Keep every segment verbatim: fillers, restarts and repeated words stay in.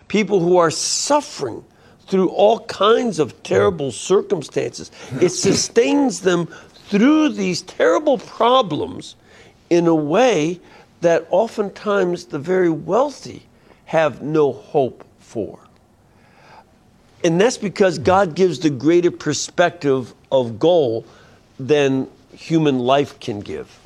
people who are suffering through all kinds of terrible circumstances. It sustains them through these terrible problems in a way that oftentimes the very wealthy have no hope for. And that's because God gives the greater perspective of goal than human life can give.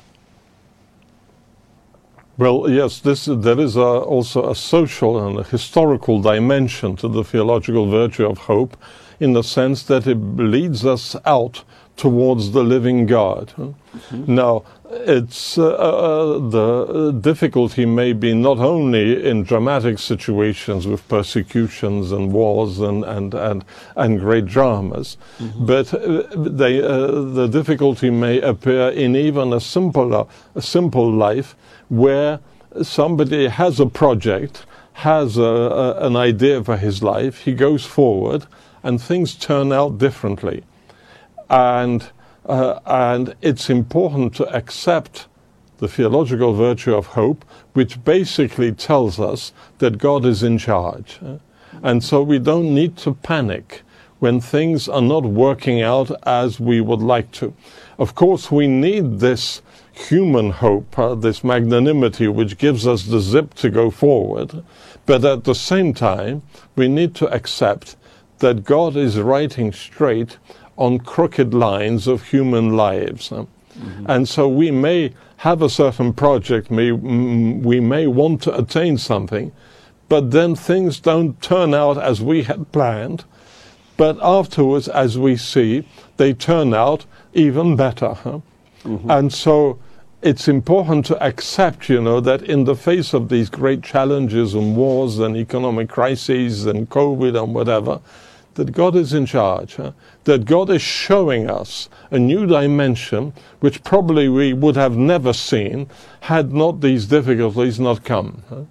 Well, yes, this, there is a, also a social and a historical dimension to the theological virtue of hope, in the sense that it leads us out towards the living God. Mm-hmm. Now, it's uh, uh, the difficulty may be not only in dramatic situations with persecutions and wars and and and, and great dramas, mm-hmm. but uh, they, uh, the difficulty may appear in even a simpler, a simple life where somebody has a project, has a, a, an idea for his life, he goes forward, and things turn out differently. And uh, and it's important to accept the theological virtue of hope, which basically tells us that God is in charge. And so we don't need to panic when things are not working out as we would like to. Of course, we need this human hope, uh, this magnanimity, which gives us the zip to go forward. But at the same time, we need to accept that God is writing straight on crooked lines of human lives. Mm-hmm. And so we may have a certain project, may, mm, we may want to attain something, but then things don't turn out as we had planned. But afterwards, as we see, they turn out even better. Huh? Mm-hmm. And so it's important to accept, you know, that in the face of these great challenges and wars and economic crises and COVID and whatever, that God is in charge, huh? That God is showing us a new dimension which probably we would have never seen had not these difficulties not come. Huh?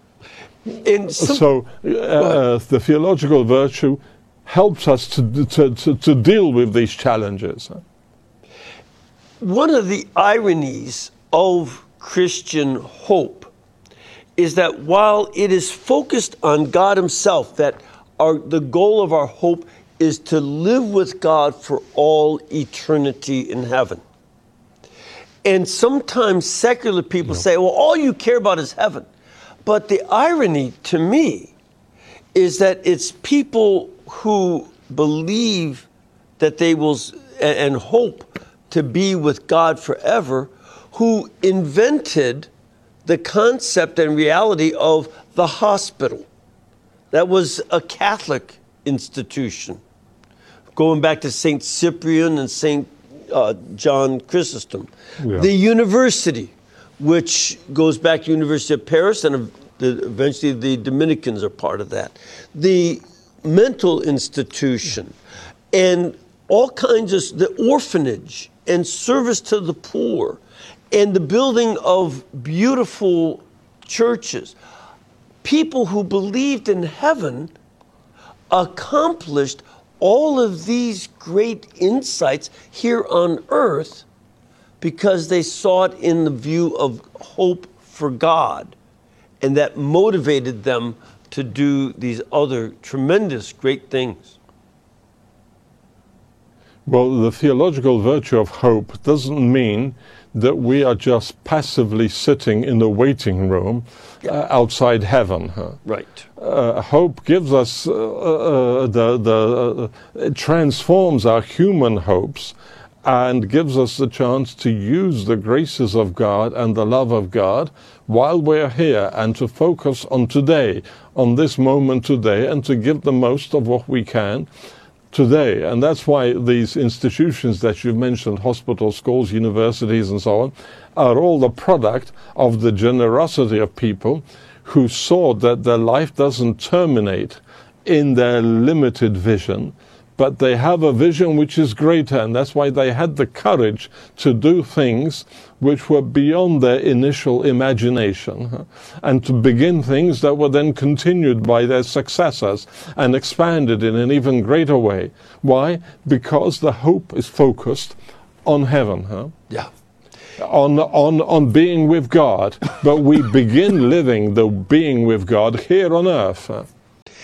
In some, so uh, uh, the theological virtue helps us to, to, to, to deal with these challenges. Huh? One of the ironies of Christian hope is that while it is focused on God himself, that our, the goal of our hope is to live with God for all eternity in heaven. And sometimes secular people yeah. say, well, all you care about is heaven. But the irony to me is that it's people who believe that they will and hope to be with God forever who invented the concept and reality of the hospital. That was a Catholic institution, going back to Saint Cyprian and Saint uh, John Chrysostom. Yeah. The university, which goes back to University of Paris, and eventually the Dominicans are part of that. The mental institution, and all kinds of, the orphanage, and service to the poor, and the building of beautiful churches. People who believed in heaven accomplished all of these great insights here on earth because they saw it in the view of hope for God, and that motivated them to do these other tremendous great things. Well, the theological virtue of hope doesn't mean that we are just passively sitting in the waiting room yeah. uh, outside heaven. Huh? Right. Uh, hope gives us, uh, uh, the, the, uh, it transforms our human hopes and gives us the chance to use the graces of God and the love of God while we're here, and to focus on today, on this moment today, and to give the most of what we can today. And that's why these institutions that you've mentioned, hospitals, schools, universities, and so on, are all the product of the generosity of people who saw that their life doesn't terminate in their limited vision, but they have a vision which is greater, and that's why they had the courage to do things which were beyond their initial imagination, and to begin things that were then continued by their successors and expanded in an even greater way. Why? Because the hope is focused on heaven. Huh? Yeah. On, on, on being with God, but we begin living the being with God here on earth. Huh?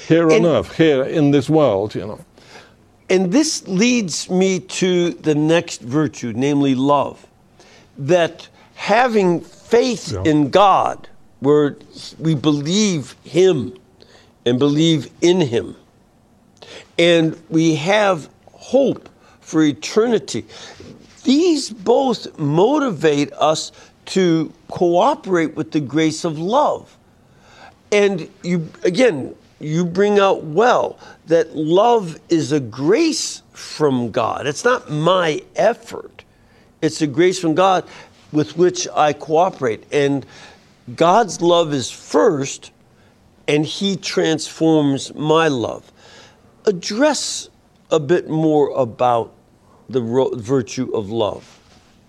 here on And- earth, here in this world, you know. And this leads me to the next virtue, namely love. That having faith Yeah. in God, where we believe Him and believe in Him, and we have hope for eternity, these both motivate us to cooperate with the grace of love. And you, again, you bring out well that love is a grace from God. It's not my effort. It's a grace from God with which I cooperate. And God's love is first, and He transforms my love. Address a bit more about the ro- virtue of love.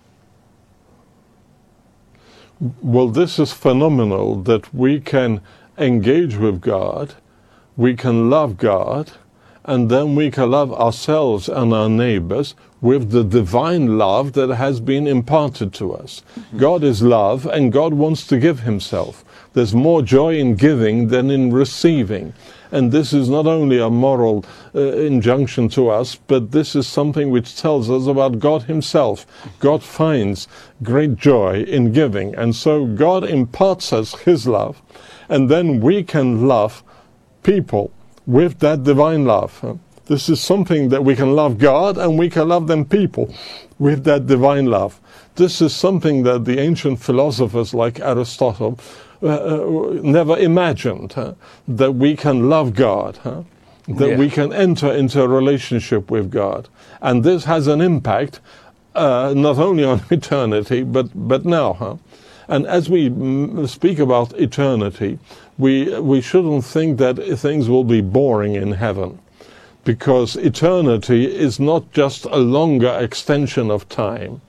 Well, this is phenomenal that we can engage with God, we can love God, and then we can love ourselves and our neighbors with the divine love that has been imparted to us. Mm-hmm. God is love, and God wants to give Himself. There's more joy in giving than in receiving. And this is not only a moral uh, injunction to us, but this is something which tells us about God Himself. God finds great joy in giving. And so God imparts us His love, and then we can love people with that divine love. This is something that we can love God, and we can love them people with that divine love. This is something that the ancient philosophers like Aristotle uh, uh, never imagined, huh? That we can love God, huh? That Yeah. we can enter into a relationship with God. And this has an impact uh, not only on eternity, but, but now. Huh? And as we mm, speak about eternity, we, we shouldn't think that things will be boring in heaven, because eternity is not just a longer extension of time.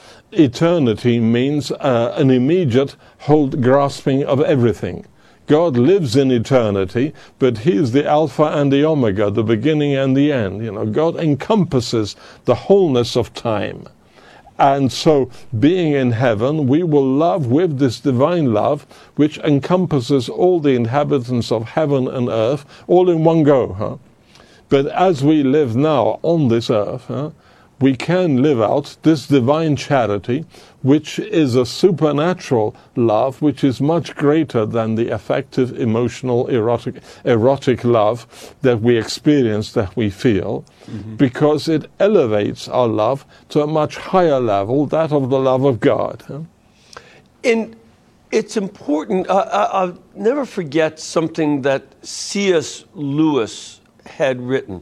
Eternity means uh, an immediate hold grasping of everything. God lives in eternity, but He is the Alpha and the Omega, the beginning and the end. You know, God encompasses the wholeness of time. And so, being in heaven, we will love with this divine love, which encompasses all the inhabitants of heaven and earth, all in one go. Huh? But as we live now on this earth, huh, we can live out this divine charity, which is a supernatural love, which is much greater than the affective, emotional, erotic, erotic love that we experience, that we feel, mm-hmm. because it elevates our love to a much higher level, that of the love of God. Huh? And it's important, uh, I, I'll never forget something that C S Lewis had written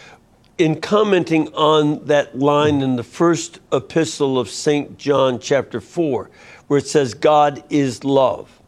in commenting on that line in the first epistle of Saint John chapter four, where it says, God is love.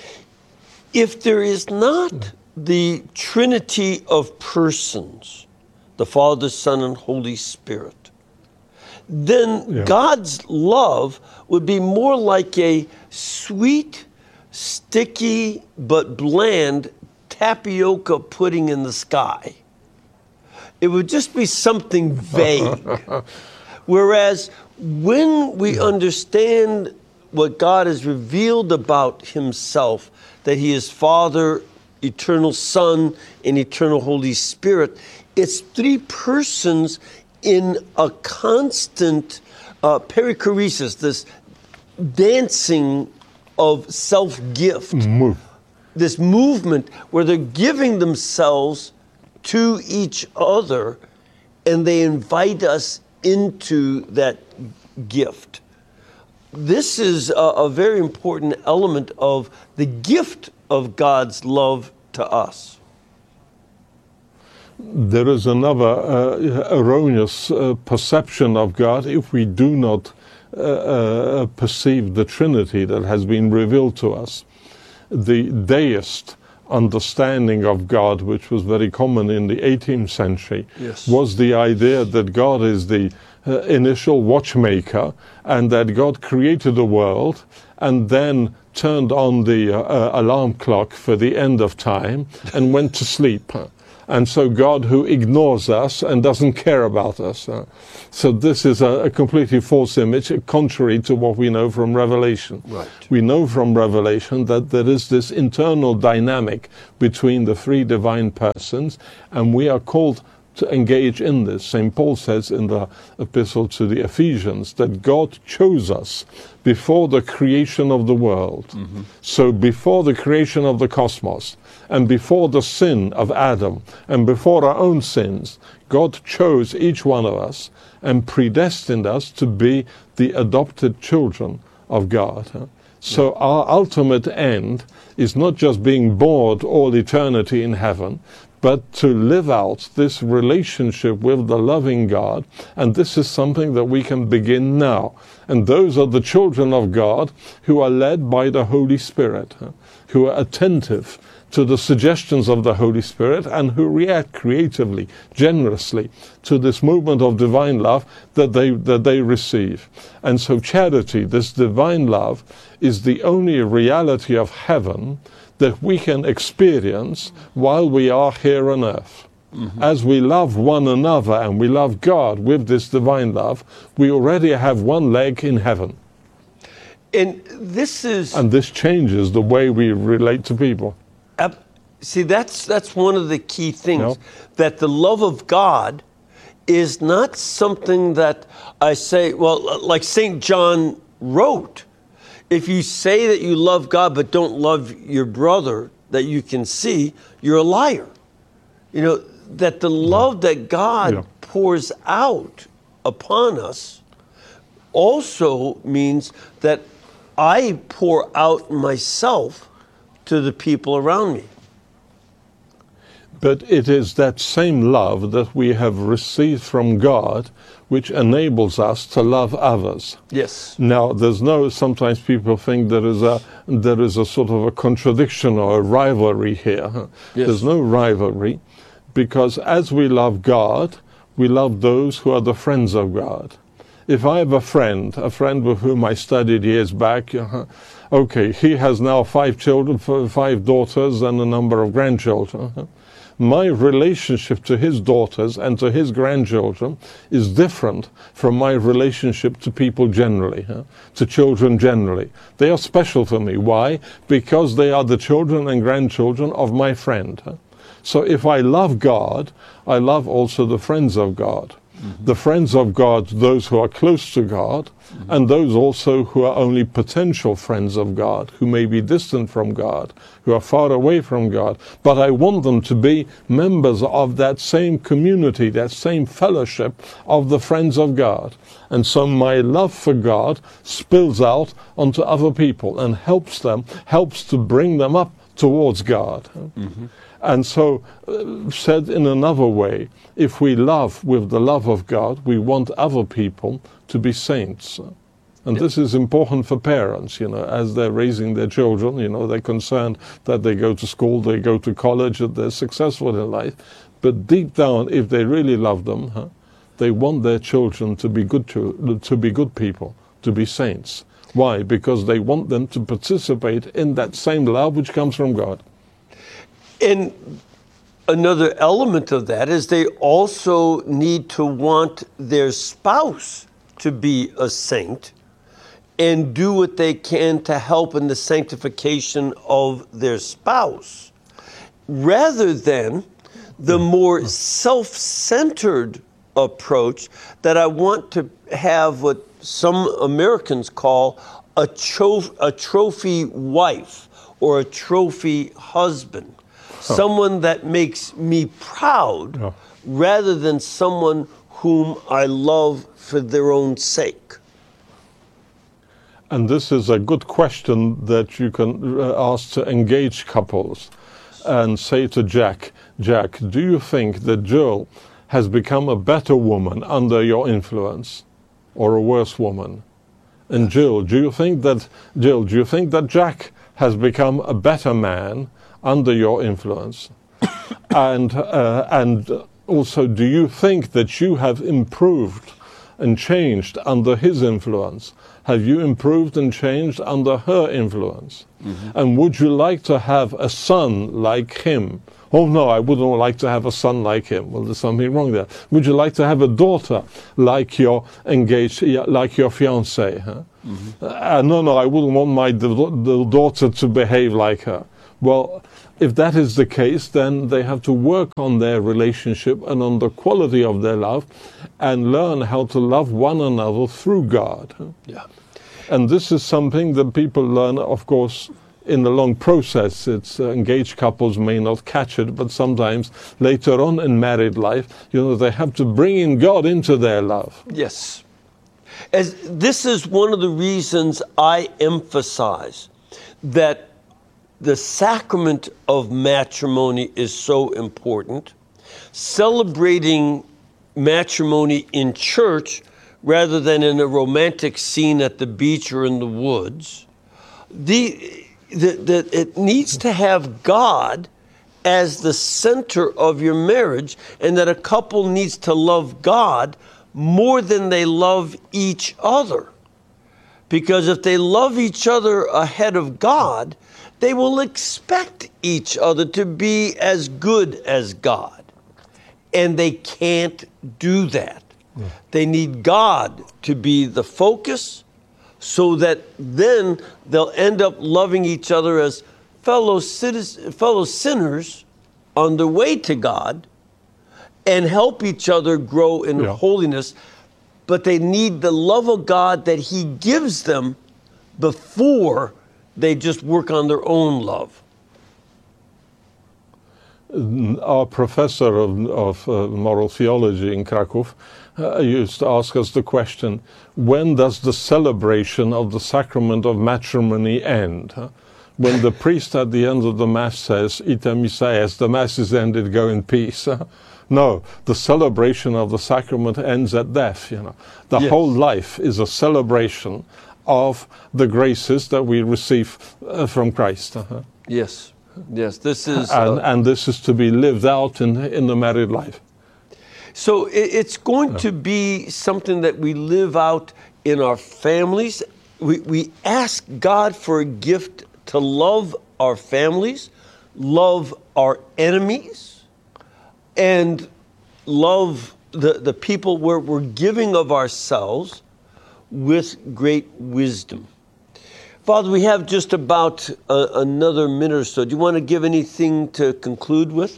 If there is not the Trinity of persons, the Father, Son, and Holy Spirit, then yeah. God's love would be more like a sweet, sticky, but bland tapioca pudding in the sky. It would just be something vague. Whereas when we understand what God has revealed about Himself, that He is Father, Eternal Son, and Eternal Holy Spirit, it's three persons in a constant uh, perichoresis, this dancing of self-gift, Move. this movement where they're giving themselves to each other, and they invite us into that gift. This is a, a very important element of the gift of God's love to us. There is another uh, erroneous uh, perception of God if we do not uh, uh, perceive the Trinity that has been revealed to us. The deist understanding of God, which was very common in the eighteenth century, yes. was the idea that God is the uh, initial watchmaker, and that God created the world and then turned on the uh, uh, alarm clock for the end of time and went to sleep. and so God who ignores us and doesn't care about us. Uh, so this is a, a completely false image, contrary to what we know from Revelation. Right. We know from Revelation that there is this internal dynamic between the three divine persons, and we are called to engage in this. Saint Paul says in the epistle to the Ephesians that God chose us before the creation of the world. Mm-hmm. So before the creation of the cosmos, and before the sin of Adam, and before our own sins, God chose each one of us and predestined us to be the adopted children of God. So yeah. Our ultimate end is not just being born all eternity in heaven, but to live out this relationship with the loving God. And this is something that we can begin now. And those are the children of God who are led by the Holy Spirit, who are attentive to the suggestions of the Holy Spirit and who react creatively, generously to this movement of divine love that they, that they receive. And so charity, this divine love, is the only reality of heaven that we can experience while we are here on earth. Mm-hmm. As we love one another and we love God with this divine love, we already have one leg in heaven. And this is... And this changes the way we relate to people. Uh, see, that's, that's one of the key things, no? that the love of God is not something that I say, well, like Saint John wrote, if you say that you love God but don't love your brother that you can see, you're a liar. You know, that the love that God yeah. pours out upon us also means that I pour out myself to the people around me. But it is that same love that we have received from God which enables us to love others. Yes. Now, there's no, sometimes people think there is a, there is a sort of a contradiction or a rivalry here. Yes. There's no rivalry, because as we love God, we love those who are the friends of God. If I have a friend, a friend with whom I studied years back, uh, okay, he has now five children, five daughters and a number of grandchildren. Uh, my relationship to his daughters and to his grandchildren is different from my relationship to people generally, huh? to children generally. They are special for me. Why? Because they are the children and grandchildren of my friend. Huh? So if I love God, I love also the friends of God. Mm-hmm. The friends of God, those who are close to God, mm-hmm. and those also who are only potential friends of God, who may be distant from God, who are far away from God. But I want them to be members of that same community, that same fellowship of the friends of God. And so my love for God spills out onto other people and helps them, helps to bring them up towards God. Mm-hmm. And so, uh, said in another way, if we love with the love of God, we want other people to be saints. And this is important for parents, you know, as they're raising their children, you know, they're concerned that they go to school, they go to college, that they're successful in life. But deep down, if they really love them, huh, they want their children to be good to, to be good people, to be saints. Why? Because they want them to participate in that same love which comes from God. And another element of that is they also need to want their spouse to be a saint and do what they can to help in the sanctification of their spouse, rather than the more self-centered approach that I want to have what some Americans call a, tro- a trophy wife or a trophy husband. Oh. Someone that makes me proud, oh. rather than someone whom I love for their own sake. And this is a good question that you can ask to engaged couples and say to Jack, Jack, do you think that Jill has become a better woman under your influence or a worse woman? And Jill, do you think that, Jill, do you think that Jack has become a better man under your influence? and uh, and also, do you think that you have improved and changed under his influence? Have you improved and changed under her influence? Mm-hmm. And would you like to have a son like him? Oh no, I wouldn't like to have a son like him. Well, there's something wrong there. Would you like to have a daughter like your engaged, like your fiancée? Huh? Mm-hmm. Uh, no, no, I wouldn't want my the, the daughter to behave like her. Well, if that is the case, then they have to work on their relationship and on the quality of their love and learn how to love one another through God. Yeah. And this is something that people learn, of course, in the long process. It's uh, engaged couples may not catch it, but sometimes later on in married life, you know, they have to bring in God into their love. Yes. As this is one of the reasons I emphasize that the sacrament of matrimony is so important. Celebrating matrimony in church rather than in a romantic scene at the beach or in the woods. The, the, the, it needs to have God as the center of your marriage, and that a couple needs to love God more than they love each other. Because if they love each other ahead of God, they will expect each other to be as good as God. And they can't do that. Yeah. They need God to be the focus so that then they'll end up loving each other as fellow citizens, fellow sinners on the way to God, and help each other grow in yeah. holiness. But they need the love of God that He gives them before they just work on their own love. Our professor of, of uh, moral theology in Krakow uh, used to ask us the question, when does the celebration of the sacrament of matrimony end? Huh? When the priest at the end of the Mass says, Ite missa est, the Mass is ended, go in peace. Huh? No, the celebration of the sacrament ends at death. You know, the yes. whole life is a celebration of the graces that we receive uh, from Christ. Uh-huh. Yes, yes, this is... And, uh, and this is to be lived out in, in the married life. So it, it's going yeah. to be something that we live out in our families. We, we ask God for a gift to love our families, love our enemies, and love the, the people where we're giving of ourselves with great wisdom. Father, we have just about a, another minute or so. Do you want to give anything to conclude with?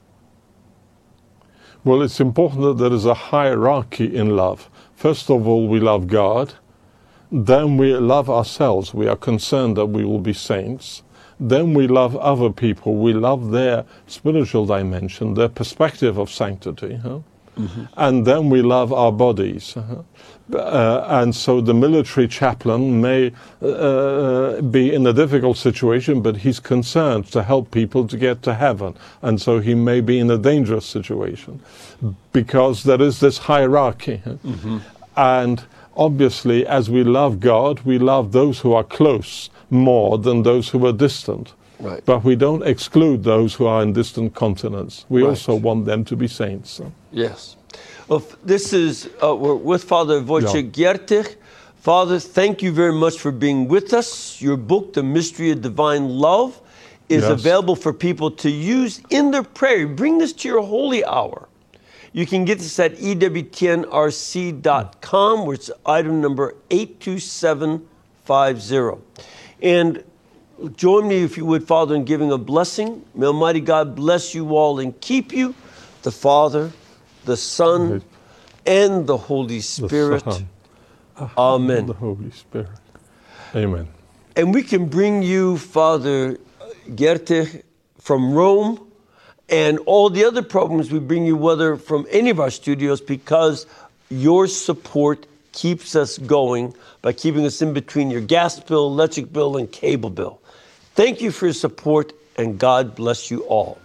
Well, it's important that there is a hierarchy in love. First of all, we love God. Then we love ourselves. We are concerned that we will be saints. Then we love other people. We love their spiritual dimension, their perspective of sanctity. Huh? Mm-hmm. And then we love our bodies. Uh-huh. Uh, and so the military chaplain may uh, be in a difficult situation, but he's concerned to help people to get to heaven. And so he may be in a dangerous situation because there is this hierarchy. Mm-hmm. And obviously, as we love God, we love those who are close more than those who are distant. Right. But we don't exclude those who are in distant continents. We right. also want them to be saints. So. Yes. Well, this is, uh, we're with Father Wojciech yeah. Giertych. Father, thank you very much for being with us. Your book, The Mystery of Divine Love, is yes. available for people to use in their prayer. Bring this to your holy hour. You can get this at E W T N R C dot com, where it's item number eight two seven five zero. And join me, if you would, Father, in giving a blessing. May Almighty God bless you all and keep you, the Father, the Son, and the Holy Spirit. The Amen. The Holy Spirit. Amen. And we can bring you, Father Giertych, from Rome, and all the other programs we bring you, whether from any of our studios, because your support keeps us going by keeping us in between your gas bill, electric bill, and cable bill. Thank you for your support, and God bless you all.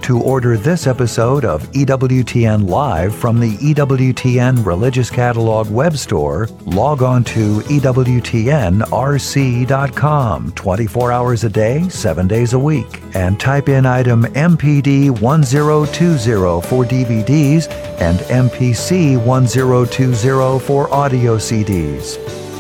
To order this episode of E W T N Live from the E W T N Religious Catalog web store, log on to E W T N R C dot com twenty-four hours a day, seven days a week, and type in item M P D one zero two zero for D V Ds and M P C one zero two zero for audio C Ds.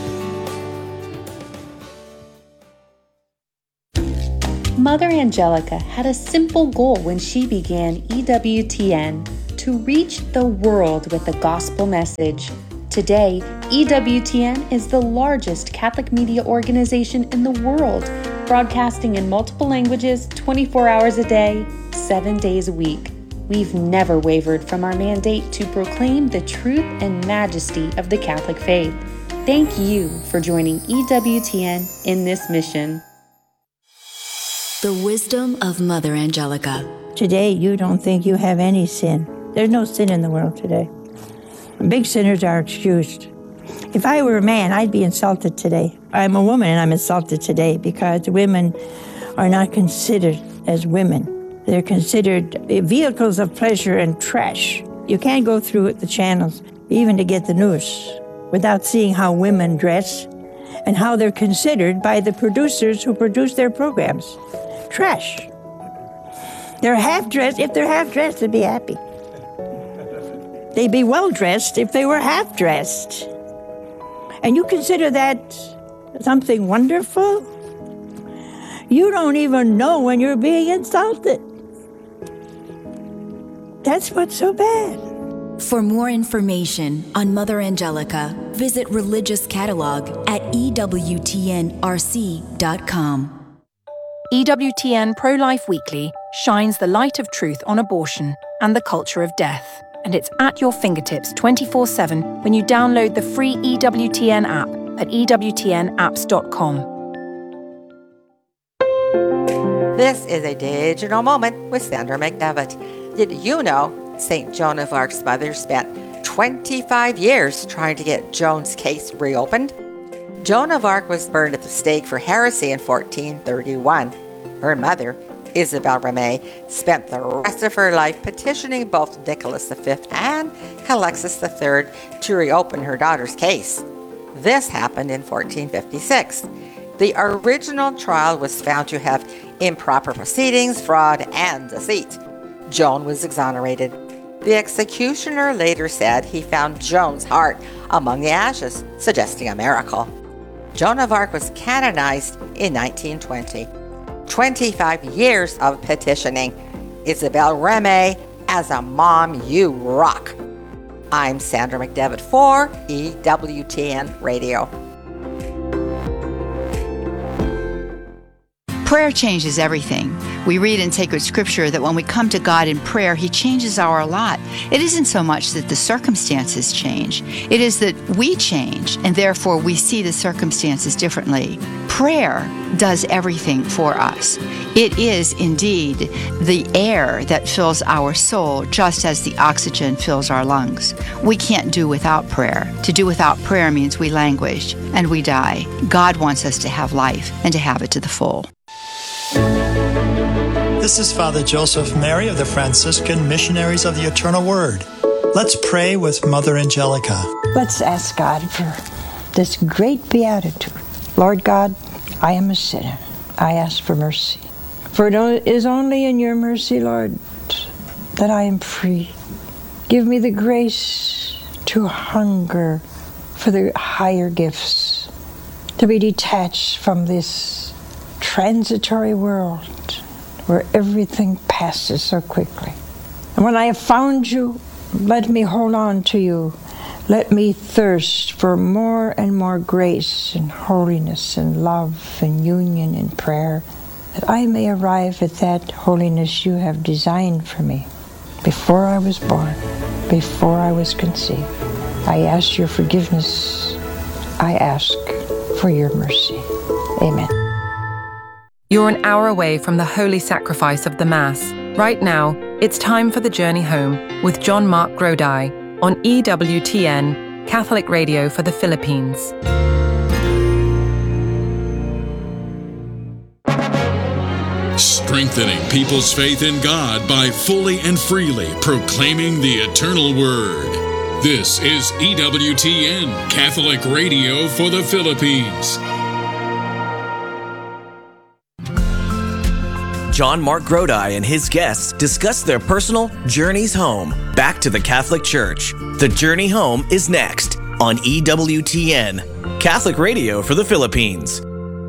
Mother Angelica had a simple goal when she began E W T N: to reach the world with the gospel message. Today, E W T N is the largest Catholic media organization in the world, broadcasting in multiple languages twenty-four hours a day, seven days a week. We've never wavered from our mandate to proclaim the truth and majesty of the Catholic faith. Thank you for joining E W T N in this mission. The wisdom of Mother Angelica. Today, you don't think you have any sin. There's no sin in the world today. Big sinners are excused. If I were a man, I'd be insulted today. I'm a woman and I'm insulted today because women are not considered as women. They're considered vehicles of pleasure and trash. You can't go through the channels, even to get the news, without seeing how women dress and how they're considered by the producers who produce their programs. Trash. They're half-dressed. If they're half-dressed, they'd be happy. They'd be well-dressed if they were half-dressed. And you consider that something wonderful? You don't even know when you're being insulted. That's what's so bad. For more information on Mother Angelica, visit Religious Catalog at E W T N R C dot com. E W T N Pro-Life Weekly shines the light of truth on abortion and the culture of death. And it's at your fingertips twenty-four seven when you download the free E W T N app at E W T N apps dot com. This is a digital moment with Sandra McDevitt. Did you know Saint Joan of Arc's mother spent twenty-five years trying to get Joan's case reopened? Joan of Arc was burned at the stake for heresy in fourteen thirty-one. Her mother, Isabel Ramay, spent the rest of her life petitioning both Nicholas the Fifth and Calixtus the Third to reopen her daughter's case. This happened in fourteen fifty-six. The original trial was found to have improper proceedings, fraud, and deceit. Joan was exonerated. The executioner later said he found Joan's heart among the ashes, suggesting a miracle. Joan of Arc was canonized in nineteen twenty. twenty-five years of petitioning. Isabel Ramay, as a mom, you rock. I'm Sandra McDevitt for E W T N Radio. Prayer changes everything. We read in sacred scripture that when we come to God in prayer, He changes our lot. It isn't so much that the circumstances change. It is that we change, and therefore we see the circumstances differently. Prayer does everything for us. It is indeed the air that fills our soul, just as the oxygen fills our lungs. We can't do without prayer. To do without prayer means we languish and we die. God wants us to have life and to have it to the full. This is Father Joseph Mary of the Franciscan Missionaries of the Eternal Word. Let's pray with Mother Angelica. Let's ask God for this great beatitude. Lord God, I am a sinner. I ask for mercy. For it is only in your mercy, Lord, that I am free. Give me the grace to hunger for the higher gifts, to be detached from this transitory world where everything passes so quickly. And when I have found you, let me hold on to you. Let me thirst for more and more grace and holiness and love and union and prayer, that I may arrive at that holiness you have designed for me before I was born, before I was conceived. I ask your forgiveness. I ask for your mercy. Amen. You're an hour away from the holy sacrifice of the Mass. Right now, it's time for the journey home with John Mark Grodi on E W T N, Catholic Radio for the Philippines. Stay strengthening people's faith in God by fully and freely proclaiming the eternal Word. This is E W T N, Catholic Radio for the Philippines. John Mark Grodi and his guests discuss their personal journeys home, back to the Catholic Church. The Journey Home is next on E W T N, Catholic Radio for the Philippines.